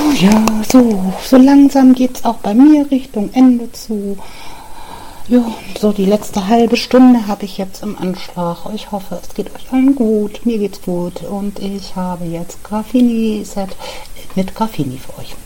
Ja, so langsam geht's auch bei mir Richtung Ende zu. Ja, so die letzte halbe Stunde habe ich jetzt im Anschlag. Ich hoffe, es geht euch allen gut. Mir geht's gut und ich habe jetzt Graffini-Set mit Graffini für euch.